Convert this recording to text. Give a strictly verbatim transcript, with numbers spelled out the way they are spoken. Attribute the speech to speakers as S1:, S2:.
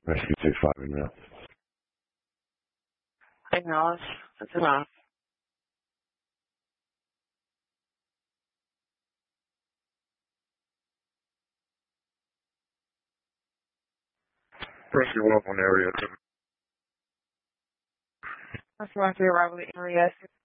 S1: Rescue six five enough.
S2: Acknowledge. That's enough.
S1: Rescue one one area.
S2: That's my favorite arrival area.